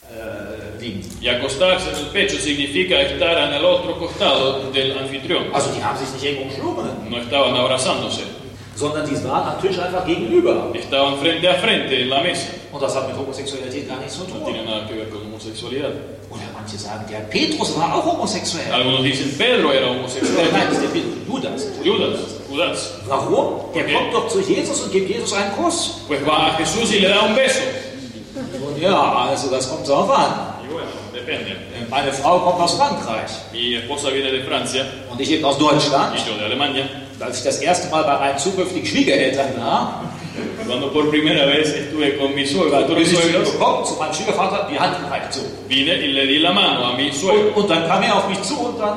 liegen. Y acostarse en el pecho significa estar en el otro costado del anfitrión. Also die haben sich nicht irgendwo umschlungen, No estaban abrazándose, sondern die waren am Tisch einfach gegenüber. estaban frente a frente en la mesa. Und das hat mit Homosexualität gar nichts zu No tun. tiene nada que ver con homosexualidad. Oder manche sagen, der Petrus war auch homosexuell. Algunos dicen Pedro era Nein, homosexual. das ist der Petrus, Judas. Judas. Warum? Der Okay. kommt doch zu Jesus und gibt Jesus einen Kuss. Pues va a Jesús y le da un beso. Und ja, also das kommt darauf an. Y bueno, depende. Meine Frau kommt aus Frankreich Mi esposa viene de Francia und ich eben aus Deutschland. y yo de Alemania. Als ich das erste Mal bei meinen zukünftigen Schwiegereltern war, Cuando por primera vez estuve con mi suegro, dann bin futuros ich suegros, gekommen zu meinem Schwiegervater, die Hand gereicht so. vine y le di la mano a mi suegro. Und dann kam er auf mich zu und dann...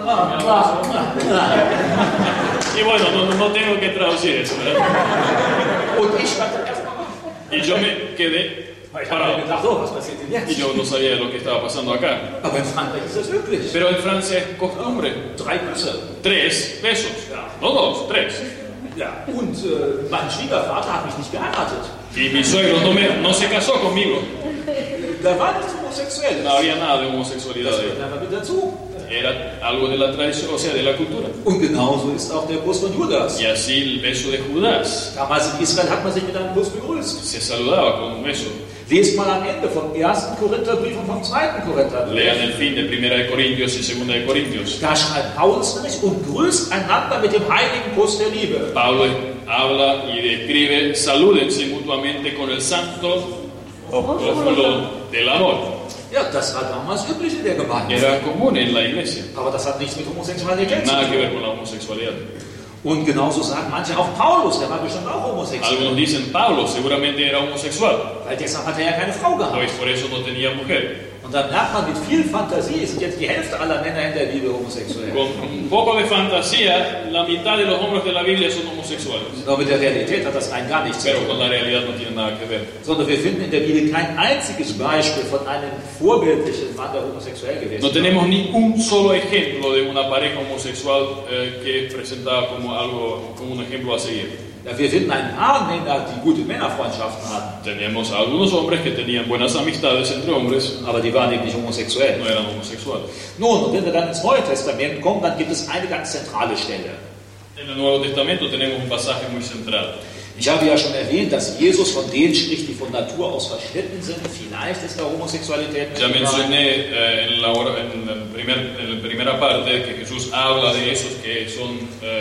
Y bueno, no tengo que traducir eso, ¿verdad? Und ich stand dann erstmal... Y yo me quedé Ich habe mir parado. gedacht, oh, was passiert denn Y jetzt? yo no sabía lo que estaba pasando acá. Aber in Frankreich ist das üblich. Pero en Francia es costumbre. 3 Küsse. 3 besos. No 2, 3. Ja. Und mein Schwiegervater hat mich nicht geheiratet. Y mi suegro no se casó conmigo. Da war nichts homosexuell. No había nada de homosexualidad Das ahí. gehört einfach mit dazu. Era algo de la tradición, o sea, de la cultura. Und genauso ist auch der Kuss von Judas. Y así el beso de Judas. Damals in Israel hat man sich mit einem Kuss begrüßt. Se saludaba con un beso. Lest mal am Ende vom 1. Korintherbrief und vom 2. Korintherbrief. Lean el fin de 1 de Corintios y 2 de Corintios. Da schreibt Paulus nämlich und grüßt einander mit dem heiligen Kuss der Liebe. Pablo habla y describe, salúdense mutuamente con el santo ósculo del amor. Ja, das war damals üblich in der Gemeinde. Era común en la iglesia. Aber das hat nichts mit Homosexualität zu Nada que tun. ver con la homosexualidad. Und genauso sagen manche auch Paulus, der war bestimmt auch homosexuell. Algunos dicen Pablo seguramente era homosexual, Weil deshalb hat er ja keine Frau gehabt. pues por eso no tenía mujer. Und dann merkt man mit viel Fantasie, sind jetzt die Hälfte aller Männer in der Bibel homosexuell. Con un poco de fantasía, la mitad de los hombres de la Biblia son homosexuales. Aber mit der Realität hat das rein gar nichts zu Pero tun. con la realidad no tiene nada que ver. Sondern wir finden in der Bibel kein einziges Beispiel von einem vorbildlichen Mann, der homosexuell gewesen No ist. tenemos ni un solo ejemplo de una pareja homosexual que es presentada como un ejemplo a seguir. Ja, wir finden ein paar Männer, die gute Männerfreundschaften hatten, Tenemos a algunos hombres que tenían buenas amistades entre hombres, aber die waren eben nicht homosexuell. no eran homosexuales. Nun, und wenn wir dann ins Neue Testament kommen, dann gibt es eine ganz zentrale Stelle. En el Nuevo Testamento tenemos un pasaje muy central. Ich habe ja schon erwähnt, dass Jesus von denen spricht, die von Natur aus verschnitten sind. Vielleicht ist da Homosexualität mit Ya dabei. mencioné en la primera parte que Jesús habla de esos que son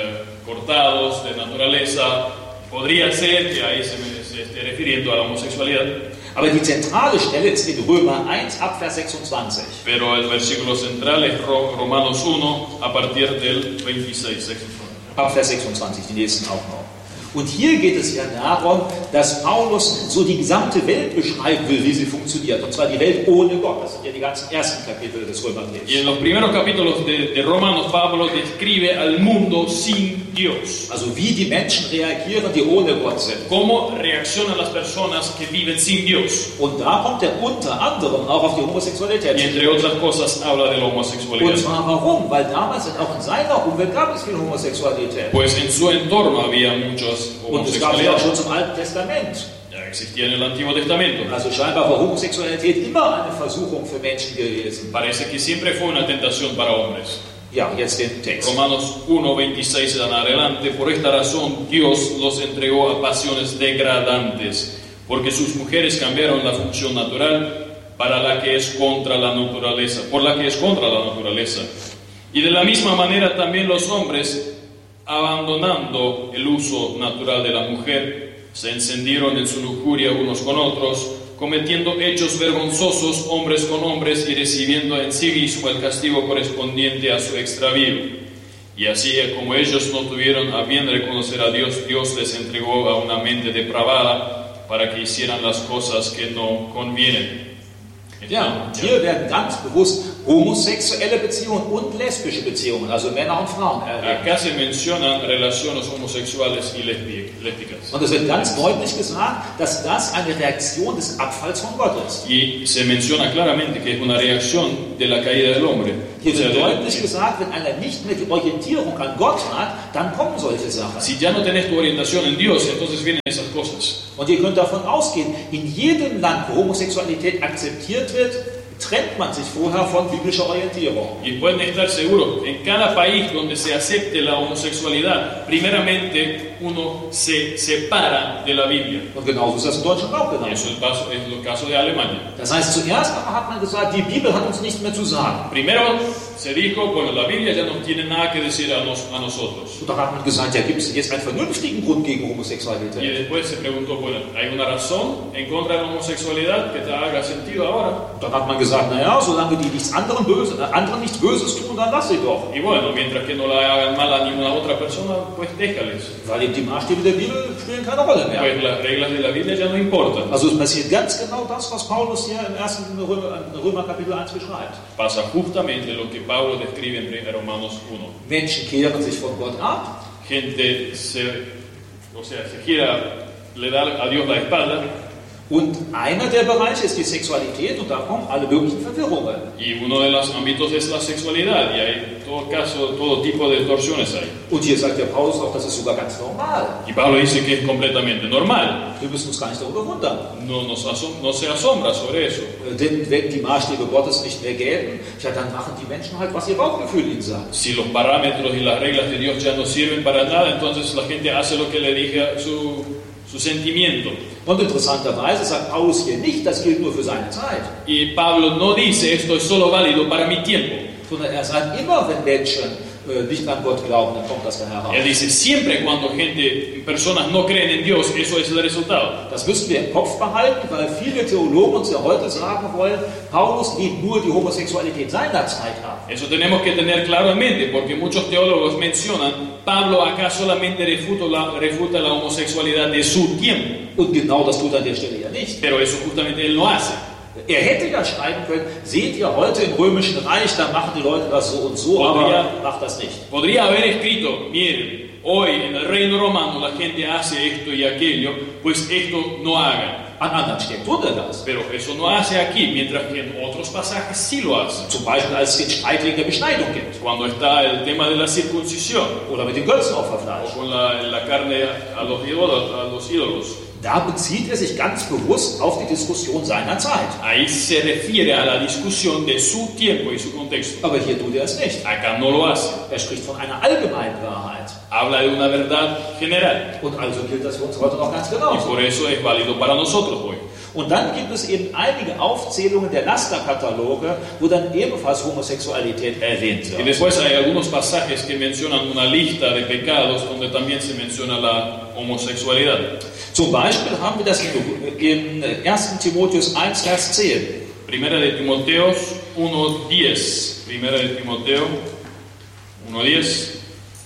cortados de naturaleza. Podría ser que ahí se esté refiriendo a la homosexualidad, Aber die zentrale Stelle ist in Römer 1 ab Vers 26. pero el versículo central es Romanos 1 a partir del 26. Ab Vers 26, die nächsten auch noch. Und hier geht es ja darum, dass Paulus so die gesamte Welt beschreiben will, wie sie funktioniert. Und zwar die Welt ohne Gott. Das sind ja die ganzen ersten Kapitel des Y Römerbriefs. en los primeros capítulos de Romanos, Pablo describe al mundo sin Dios. Also wie die Menschen reagieren, die ohne Gott sind. Cómo reaccionan las personas que viven sin Dios. Und da kommt er unter anderem auch auf die Homosexualität. Y entre otras cosas habla de la Und homosexualidad. zwar warum? Weil damals auch in seiner Umwelt gab es viel Homosexualität. Pues en su entorno había muchas Und es gab sie auch homosexualidades. schon zum Alten Testament. Ya existía en el Antiguo Testamento. Also scheinbar war Homosexualität immer eine Versuchung für Menschen gewesen. Parece que siempre fue una tentación para hombres. Ja, jetzt den Text. Romanos 1:26 en adelante. Por esta razón Dios los entregó a pasiones degradantes, porque sus mujeres cambiaron la función natural para la que es contra la naturaleza, por la que es contra la naturaleza. Y de la misma manera también los hombres, abandonando el uso natural de la mujer, se encendieron en su lujuria unos con otros, cometiendo hechos vergonzosos hombres con hombres y recibiendo en sí mismo el castigo correspondiente a su extravío. Y así como ellos no tuvieron a bien reconocer a Dios, Dios les entregó a una mente depravada para que hicieran las cosas que no convienen. Ja, hier werden ganz bewusst homosexuelle Beziehungen und lesbische Beziehungen, also Männer und Frauen, erwähnt. Acá se mencionan relaciones homosexuales y lésbicas. Und es wird ganz deutlich gesagt, dass das eine Reaktion des Abfalls von Gott ist. Y se menciona claramente que es una reacción de la caída del hombre. Hier O sea, wird deutlich gesagt, wenn einer nicht mehr die Orientierung an Gott hat, dann kommen solche Sachen. si ya no tenés tu orientación en Dios, entonces vienen esas cosas. Und ihr könnt davon ausgehen, in jedem Land, wo Homosexualität akzeptiert wird, trennt man sich vorher von biblischer Orientierung. Y pueden estar seguros, en cada país donde se acepte la homosexualidad, primeramente uno se separa de la Biblia. Und genauso ist das in Deutschland auch Y genannt. eso es el caso de Alemania. Das heißt, zuerst hat man gesagt, die Bibel hat uns nichts mehr zu sagen. Primero se dijo, bueno, la Biblia ya no tiene nada que decir a nosotros. Und dann hat man gesagt, ja, gibt es jetzt einen vernünftigen Grund gegen Y Homosexualität? después se preguntó, bueno, ¿hay una razón en contra de la homosexualidad que te haga sentido ahora? Und dann hat man gesagt, naja, solange die anderen nichts Böses tun, dann lass sie doch. Y bueno, mientras que no le hagan mal a ninguna otra persona, pues déjales. Weil eben die Maßstäbe der Bibel spielen keine Rolle mehr. Pues las reglas de la Biblia ya no importan. Also es passiert ganz genau das, was Paulus hier im 1. Römer Kapitel 1 beschreibt. Pasa justamente lo que Pablo describe en Romanos 1. Menschen kehren sich von Gott ab, Gente se gira, le da a Dios la espalda. und einer der Bereiche ist die Sexualität, und da kommen alle möglichen Verwirrungen. Y uno de los ámbitos es la sexualidad, y hay todo tipo de torsiones ahí. Und hier sagt der Paulus auch, das ist sogar ganz normal. Y Pablo dice que es completamente normal, Wir müssen uns gar nicht darüber wundern. no se asombra sobre eso. Denn wenn die Maßstäbe Gottes nicht mehr gelten, ja, dann machen die Menschen halt, was ihr Bauchgefühl ihnen sagt. Si los parámetros y las reglas de Dios ya no sirven para nada, entonces la gente hace lo que le diga su sentimiento. Und interessanterweise sagt Paulus hier nicht, das gilt nur für seine Zeit, Y Pablo no dice esto es solo válido para mi tiempo. sondern er sagt immer, wenn Menschen nicht an Gott glauben, dann kommt das daher heraus. Él dice siempre cuando personas no creen en Dios, eso es el resultado. Das müssen wir im Kopf behalten, weil viele Theologen uns ja heute sagen wollen, Paulus lehnt nur die Homosexualität seiner Zeit ab. Eso tenemos que tener claro en mente, porque muchos teólogos mencionan, Pablo acá solamente refuta la homosexualidad de su tiempo, Und genau das tut er an der Stelle ja nicht. pero eso justamente él no hace. Er hätte ja schreiben können, seht ihr heute im Römischen Reich, da machen die Leute das so und so, aber macht das nicht. Podría haber escrito, miren, hoy en el reino romano la gente hace esto y aquello, pues esto no hagan. An anderen Stellen tut er das. Pero eso no hace aquí, mientras que en otros pasajes sí lo hace. Zum Beispiel, als es den Streit wegen der Beschneidung gibt. Cuando está el tema de la circuncisión, Oder mit dem o Götzenopferfleisch. con la carne a los ídolos. Da bezieht er sich ganz bewusst auf die Diskussion seiner Zeit. Ahí se refiere a la discusión de su tiempo y su contexto. Aber hier tut er es nicht. Acá no lo hace. Er spricht von einer allgemeinen Wahrheit. Habla de una verdad general. Und also gilt das für uns heute noch ganz Y genauso. por eso es válido para nosotros hoy. Und dann gibt es eben einige Aufzählungen der Lasterkataloge, wo dann ebenfalls Homosexualität erwähnt Y wird. después hay algunos pasajes que mencionan una lista de pecados donde también se menciona la homosexualidad. Zum Beispiel haben wir das in 1. Timotheus 1, Vers 10. Primera de Timoteos 1:10. Primera de Timoteo 1:10.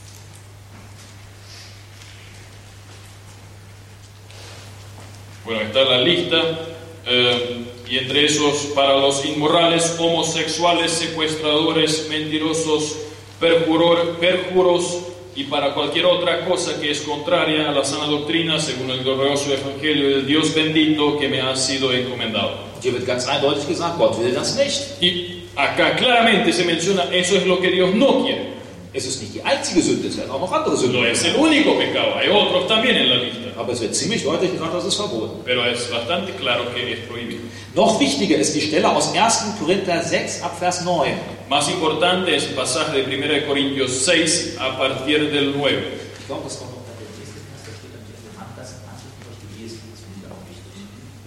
Bueno, está la lista, y entre esos, para los inmorales, homosexuales, secuestradores, mentirosos, perjuros, y para cualquier otra cosa que es contraria a la sana doctrina, según el glorioso evangelio del Dios bendito que me ha sido encomendado. Hier wird ganz eindeutig gesagt, Gott will das nicht. Y acá claramente se menciona, eso es lo que Dios no quiere. Es ist nicht die einzige Sünde, es werden auch noch andere No Sünden. es el único pecado, hay otros también en la lista, Aber es wird ziemlich deutlich gesagt, das ist verboten. pero es bastante claro que es prohibido. Noch wichtiger ist die Stelle aus 1. Korinther 6 ab Vers 9. Más importante es el pasaje de 1 Corintios 6 a partir del 9. Ich glaube, das kommt noch bei der nächsten Vers, da steht dann die Hand, das gelesen, das finde ich auch wichtig.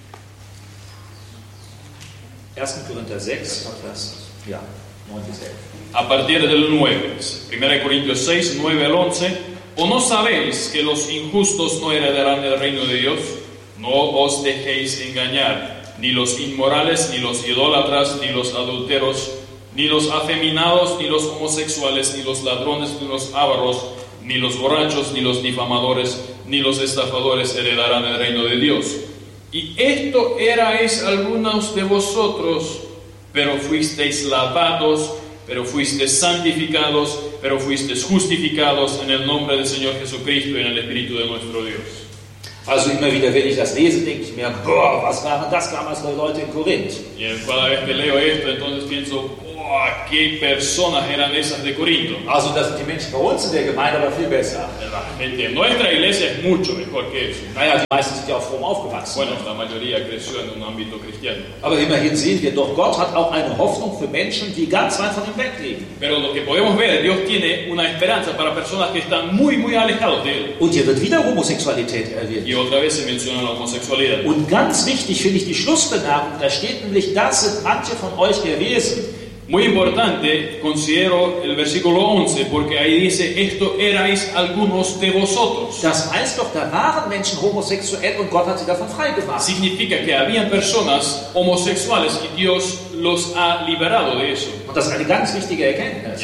1. Korinther 6, Vers 9 bis 11. A partir del 9, 1 Corintios 6, 9 al 11. ¿O no sabéis que los injustos no heredarán el reino de Dios? No os dejéis engañar, ni los inmorales, ni los idólatras, ni los adúlteros, ni los afeminados, ni los homosexuales, ni los ladrones, ni los ávaros, ni los borrachos, ni los difamadores, ni los estafadores heredarán el reino de Dios. Y esto erais algunos de vosotros, pero fuisteis lavados, pero fuisteis santificados, pero fuisteis justificados en el nombre del Señor Jesucristo y en el Espíritu de nuestro Dios. Also immer wieder, wenn ich das lese, denke ich mir, boah, was waren das damals für Leute in Korinth? Y cada vez que leo esto, entonces pienso, ¡qué personas eran esas de Corinto! Also das sind die Menschen bei uns in der Gemeinde aber viel besser. la gente en nuestra iglesia es mucho mejor que eso. Naja, die meisten sind ja auch fromm aufgewachsen. Bueno, la mayoría creció en un ámbito cristiano. Aber immerhin sehen wir doch, Gott hat auch eine Hoffnung für Menschen, die ganz weit von ihm weg liegen. Pero lo que podemos ver, Dios tiene una esperanza para personas que están muy, muy alejados de Él. Und hier wird wieder Homosexualität erwähnt. Y otra vez se menciona la homosexualidad. Und ganz wichtig finde ich die Schlussbemerkung, da steht nämlich, das sind manche von euch gewesen. Muy importante, considero el versículo 11, porque ahí dice, esto erais algunos de vosotros. Das heißt doch, da waren Menschen homosexuell und Gott hat sie davon freigemacht. Significa que habían personas homosexuales y Dios los ha liberado de eso. Und das ist eine ganz wichtige Erkenntnis. Y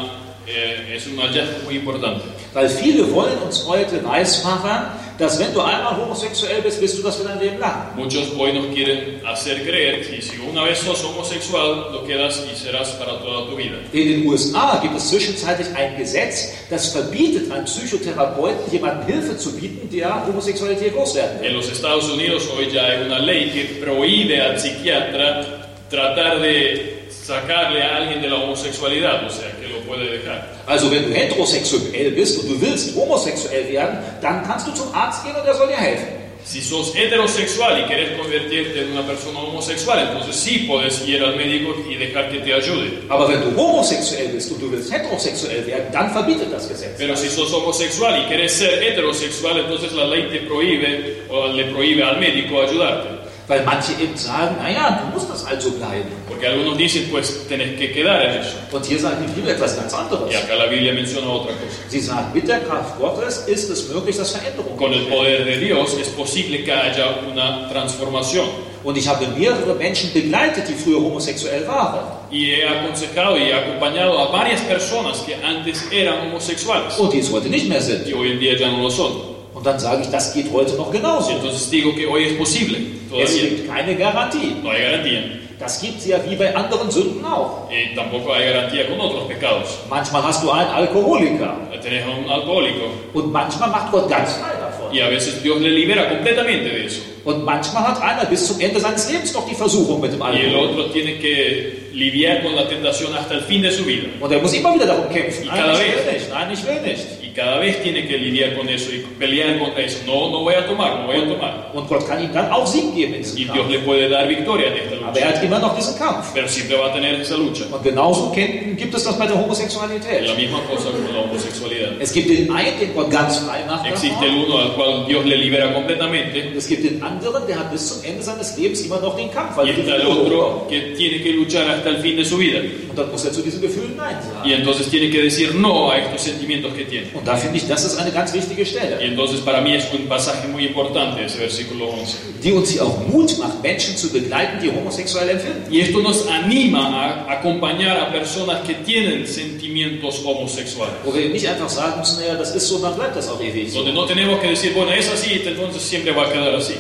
es un hallazgo muy importante. Weil viele wollen uns heute weismachen, dass wenn du einmal homosexuell bist, bist du das für dein Leben lang. Muchos hoy nos quieren hacer creer que si una vez sos homosexual, lo quedas y serás para toda tu vida. In den USA gibt es zwischenzeitlich ein Gesetz, das verbietet einem Psychotherapeuten, jemandem Hilfe zu bieten, der Homosexualität loswerden will. En los Estados Unidos hoy ya hay una ley que prohíbe al psiquiatra tratar de sacarle a alguien de la homosexualidad, o sea, que lo puede dejar. Also wenn du heterosexuell bist und du willst homosexuell werden, dann kannst du zum Arzt gehen und er soll dir helfen. Si sos heterosexual y querés convertirte en una persona homosexual, entonces sí puedes ir al médico y dejar que te ayude. Aber wenn du homosexuell bist und du willst heterosexuell werden, dann verbietet das Gesetz. Pero si sos homosexual y querés ser heterosexual, entonces la ley te prohíbe o le prohíbe al médico ayudarte. Weil manche eben sagen, naja, du musst das halt so bleiben. Porque algunos dicen, pues tenés que quedar en eso. Und hier sagt die Bibel etwas ganz anderes. Y acá la Biblia menciona otra cosa. Sie sagt, mit der Kraft Gottes ist es möglich, dass Veränderungen Con el poder de Dios es posible que haya una transformación. Und ich habe mehrere Menschen begleitet, die früher homosexuell waren. Y he aconsejado y he acompañado a varias personas que antes eran homosexuales Und die es heute nicht mehr sind. y hoy en día ya no lo son. Und dann sage ich, das geht heute noch genauso. Y entonces digo que hoy es posible. Es Todavía gibt keine Garantie. no hay garantía. Das gibt es ja wie bei anderen Sünden auch. Y tampoco hay garantía con otros pecados. Manchmal hast du einen Alkoholiker Tenés a un alcohólico und manchmal macht Gott ganz frei davon. y a veces Dios le libera completamente de eso. Und manchmal hat einer bis zum Ende seines Lebens noch die Versuchung mit dem Y el Alkohol. otro tiene que lidiar con la tentación hasta el fin de su vida. Und er muss immer wieder darum kämpfen. Y Nein, cada ich vez. will nicht. Nein, ich will nicht. Y cada vez tiene que lidiar con eso y pelear contra eso. No, no voy a tomar, no voy a tomar. Und Gott kann ihm dann auch Sieg geben in Y diesem Dios Kampf. le puede dar victoria en esta Aber er lucha. hat immer noch diesen Kampf. Pero siempre va a tener esa lucha. Und genauso gibt es das bei der Es Homosexualität. la misma cosa con la homosexualidad. Es gibt den einen, den Gott ganz frei macht Existe davon. el uno al cual Dios le libera completamente. Und es gibt den anderen, der hat bis zum Ende seines Lebens immer noch den Kampf. Weil Y die está el Gefühle otro hochkommen. que tiene que luchar hasta el fin de su vida. Und dann muss er zu diesen Gefühlen Nein sagen. Y entonces tiene que decir no a estos sentimientos que tiene. Und da finde ich, das ist eine ganz wichtige Y Stelle, entonces para mí es un pasaje muy importante ese versículo 11. die uns hier auch Mut macht, Menschen zu begleiten, die homosexuell empfinden. Y esto nos anima a acompañar a personas que tienen sentimientos homosexuales. Wo wir nicht einfach sagen müssen, naja, das ist so, dann bleibt das auch ewig so. Donde no tenemos que decir, bueno, es así, entonces siempre va a quedar así.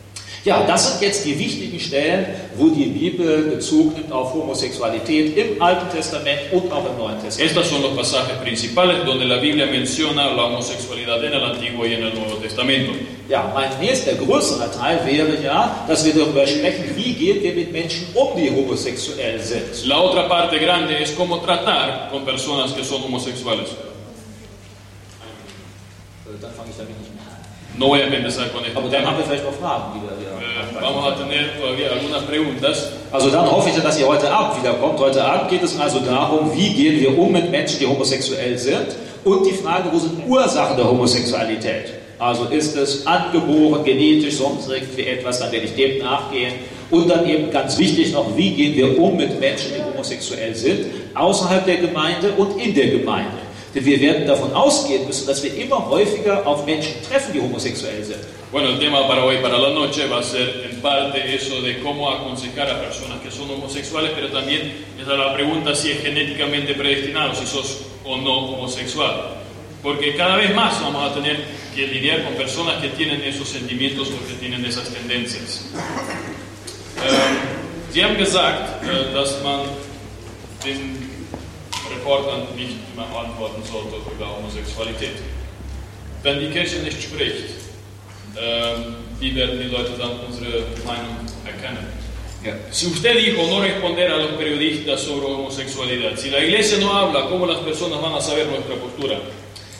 Ja, das sind jetzt die wichtigen Stellen, wo die Bibel Bezug nimmt auf Homosexualität im Alten Testament und auch im Neuen Testament. Estos son los pasajes principales donde la Biblia menciona la homosexualidad en el Antiguo y en el Nuevo Testamento. Ja, mein nächster größerer Teil wäre ja, dass wir darüber sprechen, wie gehen wir mit Menschen um, die homosexuell sind. La otra parte grande es cómo tratar con personas que son homosexuales. Dann fange ich damit nicht mehr an. No voy a empezar con este Aber dann tema. haben wir vielleicht noch Fragen, die wir Vamos a tener todavía algunas preguntas. Also dann hoffe ich, dass ihr heute Abend wiederkommt. Heute Abend geht es also darum, wie gehen wir um mit Menschen, die homosexuell sind, und die Frage, wo sind Ursachen der Homosexualität? Also ist es angeboren, genetisch, sonst irgendwie etwas, dann werde ich dem nachgehen. Und dann eben ganz wichtig noch, wie gehen wir um mit Menschen, die homosexuell sind, außerhalb der Gemeinde und in der Gemeinde. Denn wir werden davon ausgehen müssen, dass wir immer häufiger auf Menschen treffen, die homosexuell sind. Bueno, el tema para hoy, para la noche, va a ser en parte eso de cómo aconsejar a personas que son homosexuales, pero también esa es la pregunta si es genéticamente predestinado, si sos o no homosexual. Porque cada vez más vamos a tener que lidiar con personas que tienen esos sentimientos o que tienen esas tendencias. Sie haben gesagt, dass man den Reportern nicht immer antworten sollte über Homosexualität. Wenn die Kirche nicht spricht, wie werden die Leute dann unsere Meinung erkennen? Ja. Si usted dijo no responder a los periodistas sobre homosexualidad, si la iglesia no habla, ¿cómo las personas van a saber nuestra postura?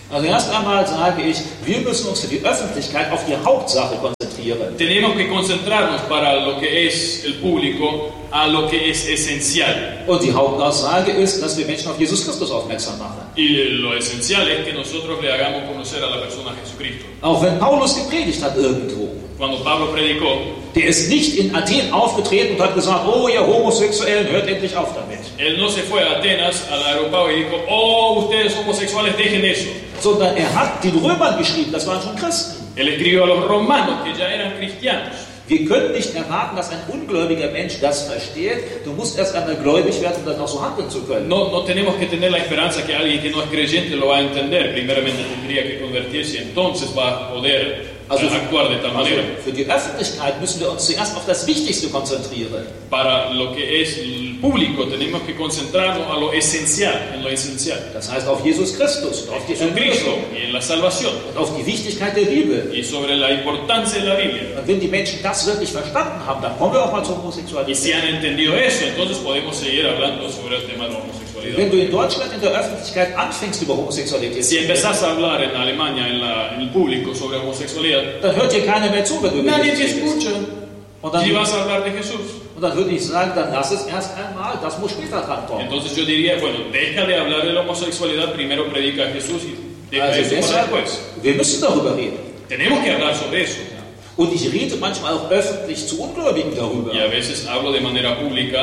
Also erst einmal sage ich, wir müssen uns für die Öffentlichkeit auf die Hauptsache konzentrieren. Tenemos que concentrarnos para lo que es el público a lo que es esencial. Und die Hauptaussage ist, dass wir Menschen auf Jesus Christus aufmerksam machen. Y lo esencial es que nosotros le hagamos conocer a la persona Jesucristo. Auch wenn Paulus gepredigt hat irgendwo. Cuando Pablo predicó, Der ist nicht in Athen aufgetreten und hat gesagt, oh ihr Homosexuellen, hört endlich auf damit. él no se fue a Atenas, al aeropuerto, y dijo, oh, ustedes homosexuales, dejen eso. Sondern er hat den Römern geschrieben, das waren schon Christen. Él escribió a los romanos, que ya eran cristianos. Wir können nicht erwarten, dass ein ungläubiger Mensch das versteht. Du musst erst einmal gläubig werden, um dann auch so handeln zu können. No tenemos que tener la esperanza que alguien que no es creyente lo va a entender. Primeramente tendría que convertirse, entonces va a poder actuar de tal manera. Für die Öffentlichkeit müssen wir uns zuerst auf das Wichtigste konzentrieren. Para lo que es el público tenemos que concentrarnos a lo esencial, en lo esencial. Das heißt auf Jesus Christus und auf die Jesucristo Erlösung y en la salvación und auf die Wichtigkeit der Bibel. y sobre la importancia de la Biblia. Und wenn die Menschen das wirklich verstanden haben, dann kommen wir auch mal zur Y Homosexualität. si han entendido eso, entonces podemos seguir hablando sobre el tema de la homosexualidad. Wenn du in Deutschland in der Öffentlichkeit anfängst über Homosexualität zu Si reden, empezás a hablar en Alemania, en el público sobre homosexualidad, dann hört dir keiner mehr zu, wenn du über nadie te Jesus redest. escucha. Und Si dann, vas a hablar de Jesús, und dann würde ich sagen, dann lass es erst einmal, das muss später dran kommen. entonces yo diría, bueno, deja de hablar de la homosexualidad, primero predica a Jesús y deja Also eso para deshalb, después. wir müssen darüber reden. Tenemos que hablar sobre eso. Und ich rede manchmal auch öffentlich zu Ungläubigen darüber. Y a veces hablo de manera pública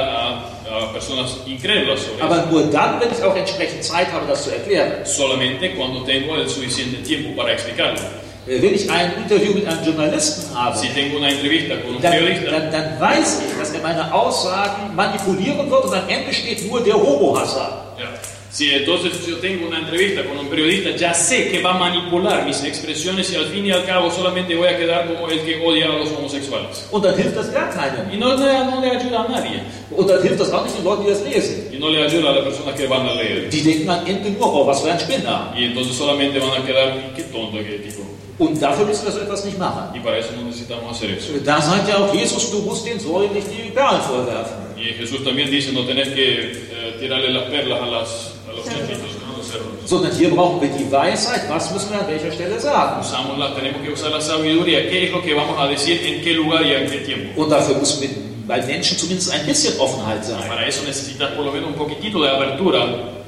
a personas incrédulas sobre eso. Aber nur dann, wenn ich auch entsprechend Zeit habe, das zu erklären. Solamente cuando tengo el suficiente tiempo para explicarlo. Wenn ich ein Interview mit einem Journalisten habe, Si tengo una entrevista con un periodista, dann weiß ich, dass er meine Aussagen manipulieren wird und am Ende steht nur der Homohasser. ya. Si entonces yo tengo una entrevista con un periodista, ya sé que va a manipular mis expresiones y al fin y al cabo solamente voy a quedar como el que odia a los homosexuales. Und dann hilft das gar keinem. Y no le ayuda a nadie. Und dann hilft das auch nicht den Leuten, die das lesen. Y no le ayuda a las personas que van a leer. Die denken am Ende nur, oh, was für ein Spinner. Y entonces solamente van a quedar, qué tonto que tipo. Und dafür müssen wir so etwas nicht machen. Y para eso no necesitamos hacer eso. Da sagt ja auch Jesus, du musst den Säulen nicht die Perlen vorwerfen. Y Jesús también dice, no tenés que tirarle las perlas a los chanchitos, ¿no? A los cerdos. Sondern hier brauchen wir die Weisheit, was müssen wir an welcher Stelle sagen. Tenemos que usar la sabiduría, qué es lo que vamos a decir, en qué lugar y en qué tiempo. Und dafür müssen wir bei Menschen zumindest ein bisschen Offenheit sein. Para eso necesitas por lo menos un poquitito de apertura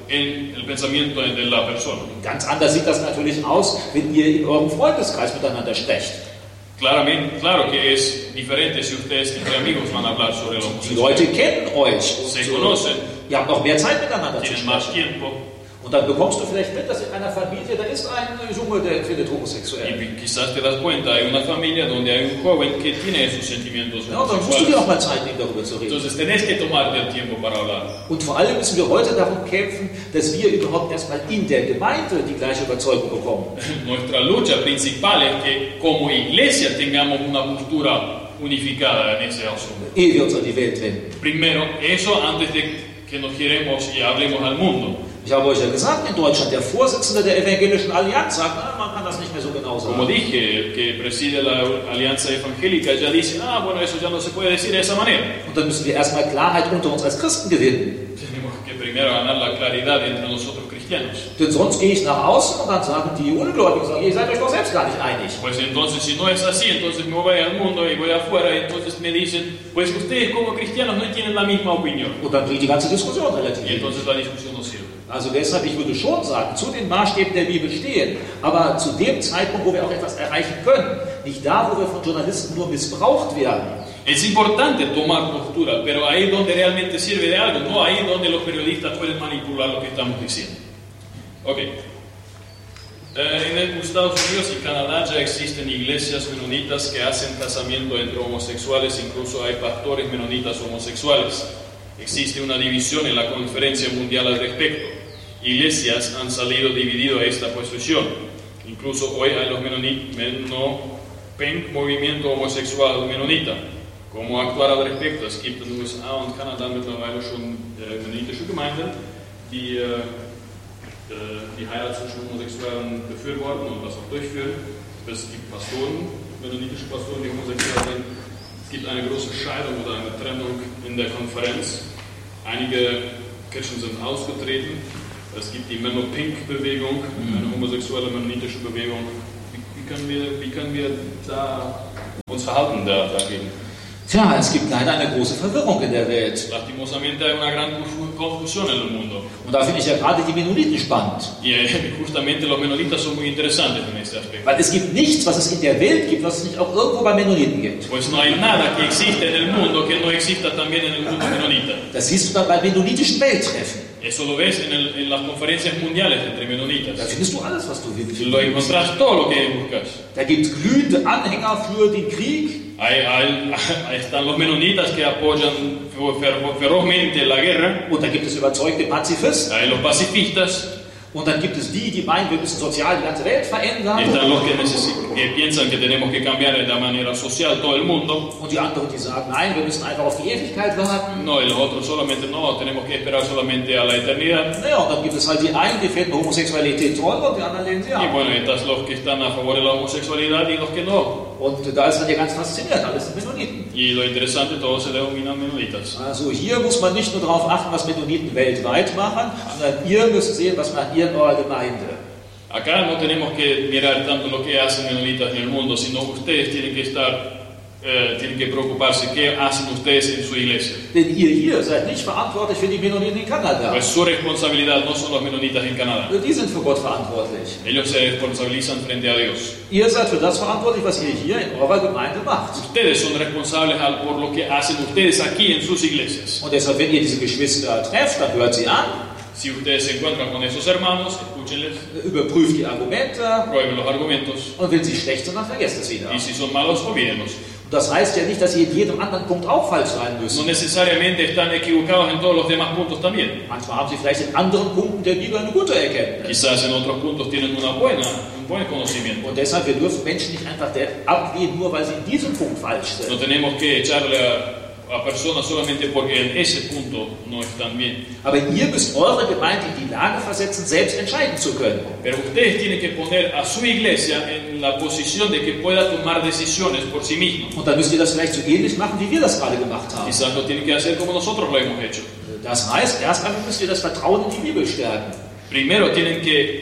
en el pensamiento de la persona. Ganz anders sieht das natürlich aus, wenn ihr in eurem Freundeskreis miteinander sprecht. Claramente, claro que es diferente si ustedes entre amigos van a hablar sobre la Die Leute homosexualidad. kennen euch. Se Und, conocen, ihr habt noch mehr Zeit miteinander zu tienen más sprechen. tiempo Und dann bekommst du vielleicht mit, dass in einer Familie, da ist ein Junge, der findet homosexuell. y quizás te das cuenta, hay una familia donde hay un joven que tiene esos sentimientos Ja, und dann musst du dir homosexuales. auch mal Zeit nehmen, darüber zu reden. Entonces tenés que tomarte el tiempo para hablar. Und vor allem müssen wir heute darum kämpfen, dass wir überhaupt erstmal in der Gemeinde die gleiche Überzeugung bekommen. Nuestra lucha principal es que como iglesia tengamos una postura unificada en ese asunto. Ehe wir uns an die Welt wenden. Primero, eso antes de que nos giremos y hablemos al mundo. Ich habe euch ja gesagt, in Deutschland, der Vorsitzende der Evangelischen Allianz sagt, man kann das nicht mehr so genau Como sagen. dije, el que preside la Alianza Evangélica ya dice, bueno, eso ya no se puede decir de esa manera. Und dann müssen wir erstmal Klarheit unter uns als Christen gewinnen. Tenemos que primero ganar la claridad entre nosotros cristianos. Denn sonst gehe ich nach außen und dann sagen die Ungläubigen, sagen, ihr seid euch doch selbst gar nicht einig. Pues entonces, si no es así, entonces me voy al mundo y voy afuera y entonces me dicen, pues ustedes como cristianos no tienen la misma opinión. Und dann bringt die ganze Diskussion Y relativ. entonces la discusión no sirve. Also deshalb, ich würde schon sagen, zu den Maßstäben der Bibel stehen, aber zu dem Zeitpunkt, wo wir auch etwas erreichen können, nicht da, wo wir von Journalisten nur missbraucht werden. Es importante tomar postura, pero ahí donde realmente sirve de algo, no ahí donde los periodistas pueden manipular lo que estamos diciendo. Ok. En Estados Unidos y Canadá ya existen iglesias menonitas que hacen casamiento entre homosexuales, incluso hay pastores menonitas homosexuales. Existe una división en la conferencia mundial al respecto. Iglesias han salido dividido a esta posición. Incluso hoy hay los movimiento homosexual menonita. ¿Cómo actuar al respecto? Es gibt in den USA und Kanada mittlerweile schon mennonitische Gemeinden, die die Heirat zwischen Homosexuellen befürworten und das auch durchführen. Es gibt Pastoren, mennonitische Pastoren, die homosexuell sind. Es gibt eine große Scheidung oder eine Trennung in der Konferenz. Einige Kirchen sind ausgetreten Es gibt die Menno-Pink-Bewegung, eine homosexuelle mennonitische Bewegung. Wie können wir da uns verhalten dagegen? Tja, es gibt leider eine große Verwirrung in der Welt. Lastimosamente hay una gran confusión en el mundo. Und da finde ich ja gerade die Mennoniten spannend. Y justamente los menonitas son muy interesantes en este aspecto. Weil es gibt nichts, was es in der Welt gibt, was es nicht auch irgendwo bei Mennoniten gibt. Pues no hay nada que existe en el mundo que no exista también en el mundo menonita. Das siehst du dann bei mennonitischen Welttreffen. Eso lo ves en las conferencias mundiales entre menonitas. Da findest du alles, was du willst. Lo encontrás todo lo que buscas. Da gibt es glühende Anhänger für den Krieg. Ahí están los menonitas que apoyan ferozmente la guerra. Und da gibt es überzeugte Pazifisten. Hay los pacifistas. Und dann gibt es die meinen, wir müssen sozial die ganze Welt verändern. Están los que piensan que tenemos que cambiar de manera social todo el mundo. Und die anderen, die sagen, nein, wir müssen einfach auf die Ewigkeit warten. No, y los otros solamente no, tenemos que esperar solamente a la eternidad. Naja, und dann gibt es halt die einen, die finden Homosexualität toll und die anderen lehnen sie ab. Y bueno, están los que están a favor de la homosexualidad y los que no. Und da ist man ja ganz fasziniert, alles sind Mennoniten. Y lo interesante, todos se denominan menonitas. Also hier muss man nicht nur darauf achten, was Mennoniten weltweit machen, sondern ihr müsst sehen, was man hier in eurer Gemeinde. Acá no tenemos que mirar tanto lo que hacen menonitas en el mundo, sino ustedes tienen que preocuparse qué hacen ustedes en su iglesia. Denn ihr hier seid nicht verantwortlich für die Mennoniten in Kanada. Pues su responsabilidad no son los menonitas en Canadá. Die sind für Gott verantwortlich. Ellos se responsabilizan frente a Dios. Ihr seid für das verantwortlich, was ihr hier in eurer Gemeinde macht. Ustedes son responsables por lo que hacen ustedes aquí en sus iglesias. Und deshalb, wenn ihr diese Geschwister trefft, dann hört sie an. Si ustedes se encuentran con esos hermanos, escúchenles, überprüft die Argumente. Prueben los argumentos. Und wenn sie schlecht sind, dann vergesst es wieder. Y si son malos, olvídenlos. Das heißt ja nicht, dass sie in jedem anderen Punkt auch falsch sein müssen. No necesariamente están equivocados en todos los demás puntos también. Manchmal haben sie vielleicht in anderen Punkten der Bibel eine gute Erkenntnis. Quizás en otros puntos tienen un buen conocimiento. Und deshalb, wir dürfen Menschen nicht einfach ablehnen, nur weil sie in diesem Punkt falsch sind. No tenemos que echarle a personas solamente porque en ese punto no están bien. Aber ihr müsst eure Gemeinde in die Lage versetzen, selbst entscheiden zu können. Pero ustedes tienen que poner a su iglesia en la posición de que pueda tomar decisiones por sí mismo. Und dann müsst ihr das vielleicht so ähnlich machen, wie wir das gerade gemacht haben. Quizás lo tienen que hacer como nosotros lo hemos hecho. Das heißt, erst einmal müsst ihr das Vertrauen in die Bibel stärken. Primero tienen que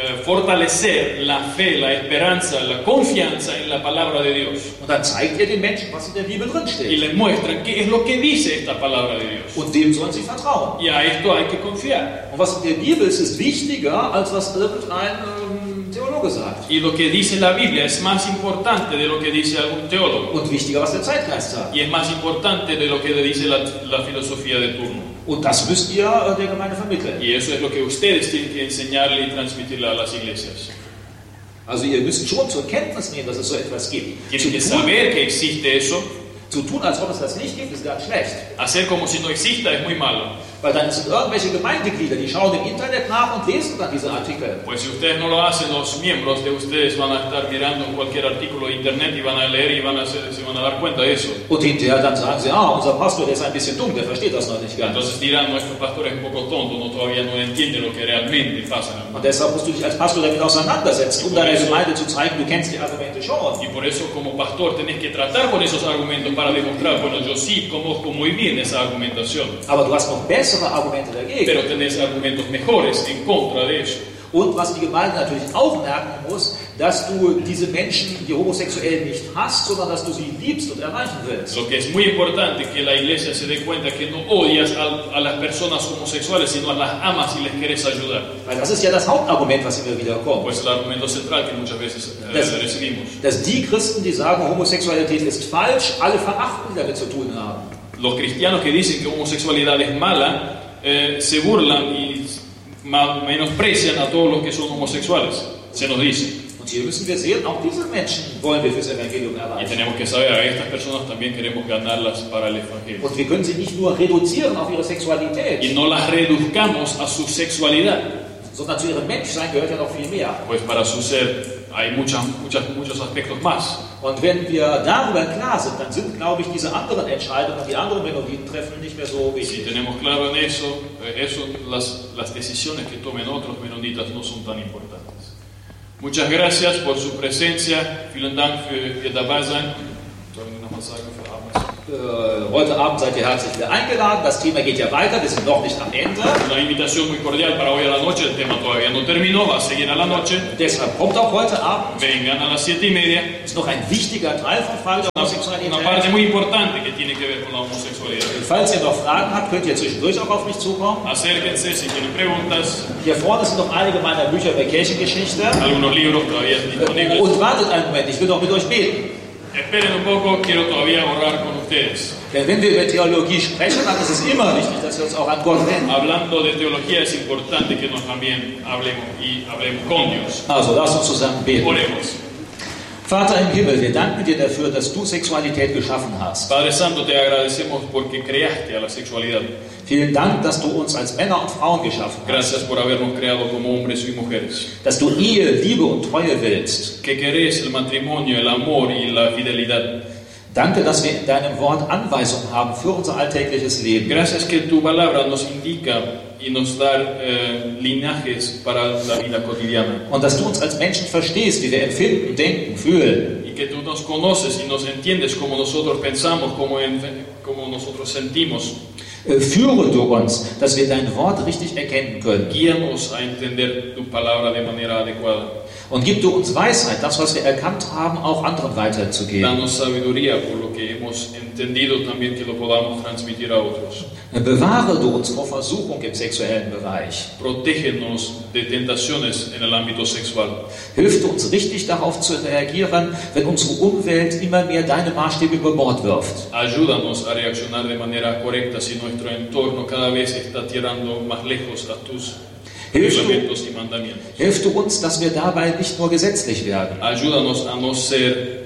fortalecer la fe, la esperanza, la confianza en la palabra de Dios. Und dann zeigt ihr den Menschen, was in der Bibel drin steht. Y les muestran qué es lo que dice esta palabra de Dios. Und dem sollen sie vertrauen. Y a esto hay que confiar. Und was in der Bibel ist wichtiger, als was irgendein Theologe sagt. Y lo que dice la Biblia es más importante de lo que dice algún teólogo. Und wichtiger, was der Zeitgeist sagt. Y es más importante de lo que le dice la filosofía de turno. Und das müsst ihr der Gemeinde vermitteln. Y eso es lo que ustedes tienen que enseñarle y transmitirle a las iglesias. Also ihr müsst schon zur Kenntnis nehmen, dass es so etwas gibt. Tienen que saber que existe eso. Zu tun, als ob es das nicht gibt, ist ganz schlecht. Hacer como si no exista es muy malo. Weil dann sind irgendwelche Gemeindeglieder, die schauen im Internet nach und lesen dann diese Artikel. Pues si ustedes no lo hacen, los miembros de ustedes van a estar mirando cualquier artículo de internet y van a leer y se van a dar cuenta de eso. Und hinterher dann sagen sie, unser Pastor, der ist ein bisschen dumm, der versteht das noch nicht ganz. Entonces dirán, nuestro pastor es un poco tonto, todavía no entiende lo que realmente pasa. Und deshalb musst du dich als Pastor damit auseinandersetzen, um deiner Gemeinde zu zeigen, du kennst die Argumente schon. Y por eso como pastor tenés que tratar con esos argumentos para demostrar, bueno, yo sí conozco muy bien esa argumentación. Aber du hast noch bessere Argumente dagegen. Pero tenés argumentos mejores en contra de eso. Und was die Gemeinde natürlich auch merken muss, dass du diese Menschen, die Homosexuellen, nicht hasst, sondern dass du sie liebst und erreichen willst. Lo que es muy importante que la iglesia se dé cuenta que no odias a las personas homosexuales, sino las amas y les quieres ayudar. Weil das ist ja das Hauptargument, was immer wieder kommt. Pues el argumento central que muchas veces recibimos. Dass die Christen, die sagen, Homosexualität ist falsch, alle verachten, die damit zu tun haben. Los cristianos que dicen que homosexualidad es mala, se burlan y menosprecian a todos los que son homosexuales, se nos dice. Und hier müssen wir sehen, auch diese Menschen wollen wir fürs Evangelium Y erreichen. tenemos que saber, a estas personas también queremos ganarlas para el Evangelio. Und wir können sie nicht nur reduzieren auf ihre Sexualität, Y no las reduzcamos a su sexualidad, sondern zu ihrem Menschsein gehört ja noch viel mehr. pues para su ser hay muchos aspectos más. Und wenn wir darüber klar sind, dann sind, glaube ich, diese anderen Entscheidungen, die andere Mennoniten treffen, nicht mehr so Si wichtig. tenemos claro en eso, las decisiones que tomen otros menonitas no son tan importantes. Muchas gracias por su presencia. Vielen Dank für Ihr Dabeisein. Sollen wir noch was sagen für Abend? Heute Abend seid ihr herzlich wieder eingeladen. Das Thema geht ja weiter, wir sind noch nicht am Ende. Una invitación muy cordial para hoy a la noche, el tema todavía no terminó, va a seguir a la noche. Deshalb kommt auch heute Abend. Vengan a las 7:30. Ist noch ein wichtiger Teil von Fall der Homosexualität. Una parte muy importante que tiene que ver con la homosexualidad. Falls ihr noch Fragen habt, könnt ihr zwischendurch auch auf mich zukommen. Acérquense si tienen preguntas. Hier vorne sind noch einige meiner Bücher über Kirchengeschichte. Algunos libros todavía disponibles. Und wartet einen Moment, ich will noch mit euch beten. Esperen un poco, quiero todavía orar con ustedes. Denn wenn wir über Theologie sprechen, dann ist es immer wichtig, dass wir uns auch an Gott wenden. Hablando de teología es importante que nos también hablemos con Dios. Also lasst uns zusammen beten. Oremos. Vater im Himmel, wir danken dir dafür, dass du Sexualität geschaffen hast. Padre Santo, te agradecemos porque creaste a la sexualidad. Vielen Dank, dass du uns als Männer und Frauen geschaffen hast. Gracias por habernos creado como hombres y mujeres. Dass du Ehe, Liebe und Treue willst. Que querés el matrimonio, el amor y la fidelidad. Danke, dass wir in deinem Wort Anweisungen haben für unser alltägliches Leben. Gracias que tu palabra nos indica y nos da linajes para la vida cotidiana. Und dass du uns als Menschen verstehst, wie wir empfinden, denken, fühlen. Y que tú nos conoces y nos entiendes como nosotros pensamos, como nosotros sentimos. Führe du uns, dass wir dein Wort richtig erkennen können. Guíanos a entender tu palabra de manera adecuada. Und gib du uns Weisheit, das, was wir erkannt haben, auch anderen weiterzugeben. Danos sabiduría por lo que hemos entendido también que lo podamos transmitir a otros. Bewahre du uns vor Versuchung im sexuellen Bereich. Protégenos de tentaciones en el ámbito sexual. Hilf du uns richtig darauf zu reagieren, wenn unsere Umwelt immer mehr deine Maßstäbe über Bord wirft. Ayúdanos a reaccionar de manera correcta si nuestro entorno cada vez está tirando más lejos a tus reglamentos y mandamientos. Hilf du uns, dass wir dabei nicht nur gesetzlich werden. Ayúdanos a no ser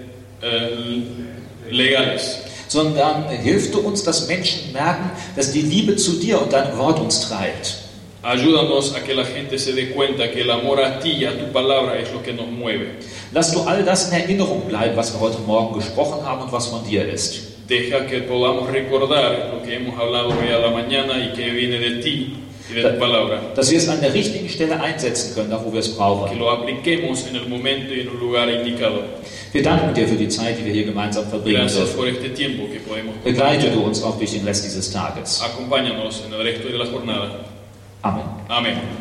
legales. Sondern hilf du uns, dass Menschen merken, dass die Liebe zu dir und deinem Wort uns treibt. Ayúdanos a que la gente se dé cuenta que el amor a ti y a tu palabra es lo que nos mueve. Lass du all das in Erinnerung bleiben, was wir heute Morgen gesprochen haben und was von dir ist. Deja que podamos recordar lo que hemos hablado hoy a la mañana y que viene de ti y de tu palabra. Dass wir es an der richtigen Stelle einsetzen können, da wo wir es brauchen. Que lo apliquemos en el momento y en el lugar indicado. Wir danken dir für die Zeit, die wir hier gemeinsam verbringen Gracias dürfen. por este tiempo que podemos Begleite du uns auch durch den Rest dieses Tages. Acompáñanos en el resto de la jornada. Amen. Amén.